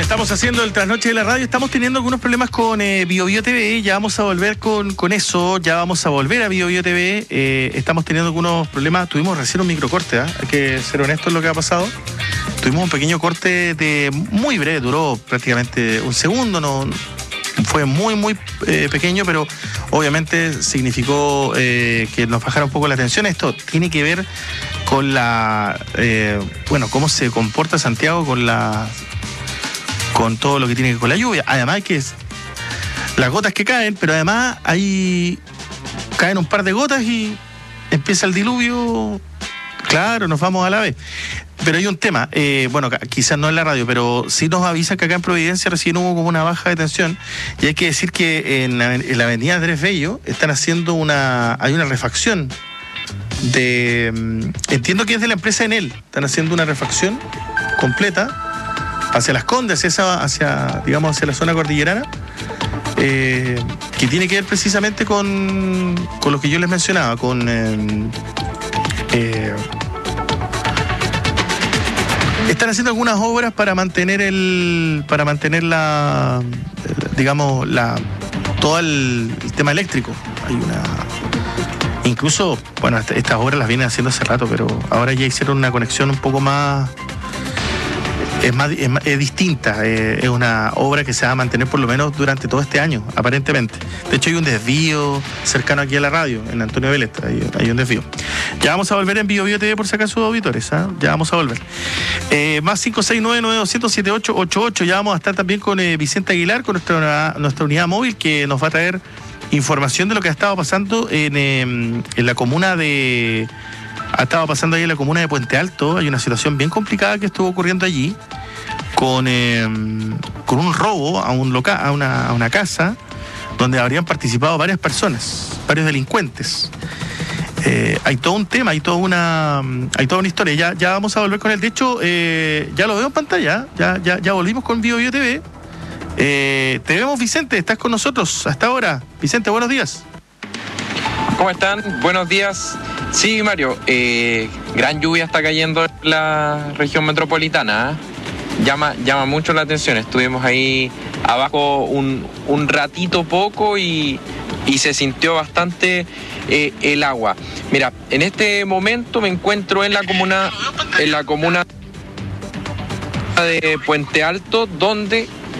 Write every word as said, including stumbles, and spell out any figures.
Estamos haciendo el trasnoche de la radio. Estamos teniendo algunos problemas con eh, Bio Bio T V. Ya vamos a volver con, con eso. Ya vamos a volver a Bio Bio T V. Eh, estamos teniendo algunos problemas. Tuvimos recién un microcorte, ¿eh? Hay que ser honestos en lo que ha pasado. Tuvimos un pequeño corte de muy breve, duró prácticamente un segundo. No, fue muy, muy eh, pequeño, pero obviamente significó eh, que nos bajara un poco la tensión. Esto tiene que ver con la... Eh, bueno, cómo se comporta Santiago con la... con todo lo que tiene que ver con la lluvia. Además que es las gotas que caen, pero además ahí caen un par de gotas y empieza el diluvio. Claro, nos vamos a la vez. Pero hay un tema, eh, bueno, quizás no en la radio, pero sí nos avisan que acá en Providencia recién hubo como una baja de tensión, y hay que decir que en, en la avenida Andrés Bello están haciendo una, hay una refacción de, entiendo que es de la empresa Enel, están haciendo una refacción completa hacia Las Condes, esa, hacia, digamos, hacia la zona cordillerana, eh, que tiene que ver precisamente con, con lo que yo les mencionaba, con... Eh, eh, están haciendo algunas obras para mantener el, para mantener la, digamos, la, todo el, el tema eléctrico. Hay una, incluso, bueno, estas obras las vienen haciendo hace rato, pero ahora ya hicieron una conexión un poco más, es más, es, más, es distinta. Es, es una obra que se va a mantener por lo menos durante todo este año, aparentemente. De hecho, hay un desvío cercano aquí a la radio, en Antonio Vélez, hay, hay un desvío. Ya vamos a volver en Bio Bio T V por si acaso, auditores, ¿eh? Ya vamos a volver. Eh, más cinco seis nueve nueve dos cero cero siete ocho ocho ocho. Ya vamos a estar también con eh, Vicente Aguilar, con nuestra, nuestra unidad móvil, que nos va a traer información de lo que ha estado pasando en, eh, en la comuna de... Ha estado pasando ahí en la comuna de Puente Alto. Hay una situación bien complicada que estuvo ocurriendo allí con, eh, con un robo a, un loca, a, una, a una casa donde habrían participado varias personas, varios delincuentes. Eh, hay todo un tema, hay toda una hay toda una historia. Ya, ya vamos a volver con él. De hecho, eh, ya lo veo en pantalla. Ya, ya, ya volvimos con Bio Bio T V. Eh, te vemos, Vicente. Estás con nosotros hasta ahora. Vicente, buenos días. ¿Cómo están? Buenos días. Sí, Mario. Eh, gran lluvia está cayendo en la región metropolitana. ¿eh? Llama, llama mucho la atención. Estuvimos ahí abajo un, un ratito poco y, y se sintió bastante eh, el agua. Mira, en este momento me encuentro en la comuna, en la comuna de Puente Alto, donde